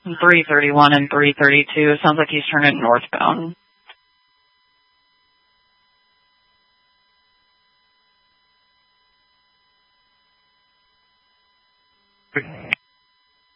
331 and 332. It sounds like he's turning northbound.